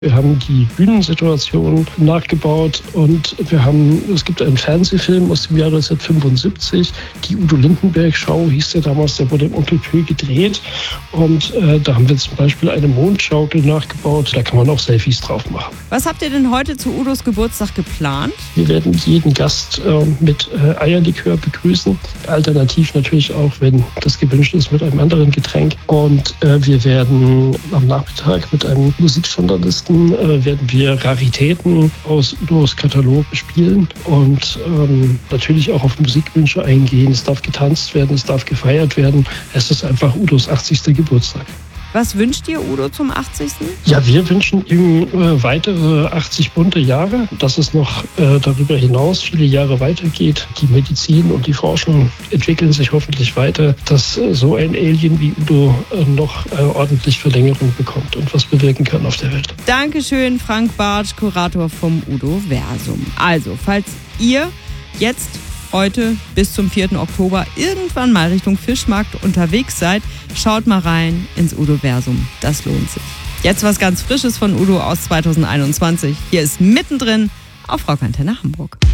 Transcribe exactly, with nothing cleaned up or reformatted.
Wir haben die Bühnensituation nachgebaut und wir haben, es gibt einen Fernsehfilm aus dem Jahr neunzehnhundertfünfundsiebzig, die Udo Lindenberg-Show hieß der damals, der wurde im Onkel Pö gedreht und äh, da haben wir zum Beispiel eine Mondschaukel nachgebaut, da kann man auch Selfies drauf machen. Was habt ihr denn heute zu Udos Geburtstag geplant? Wir werden jeden Gast äh, mit äh, Eierlikör begrüßen, alternativ natürlich auch, wenn das gewünscht ist, mit einem anderen Getränk und äh, wir werden am Nachmittag mit einem Musikjournalisten äh, werden wir Raritäten aus Udos Katalog spielen und ähm, natürlich auch auf Musikwünsche eingehen. Es darf getanzt werden, es darf gefeiert werden. Es ist einfach Udos achtzigster Geburtstag. Was wünscht ihr Udo zum achtzigsten? Ja, wir wünschen ihm äh, weitere achtzig bunte Jahre, dass es noch äh, darüber hinaus viele Jahre weitergeht. Die Medizin und die Forschung entwickeln sich hoffentlich weiter, dass äh, so ein Alien wie Udo äh, noch äh, ordentlich Verlängerung bekommt und was bewirken kann auf der Welt. Dankeschön, Frank Bartsch, Kurator vom Udoversum. Also, falls ihr jetzt heute bis zum vierten Oktober irgendwann mal Richtung Fischmarkt unterwegs seid, schaut mal rein ins Udoversum. Das lohnt sich. Jetzt was ganz Frisches von Udo aus zweitausendeinundzwanzig. Hier ist mittendrin auf Rock Antenne Hamburg.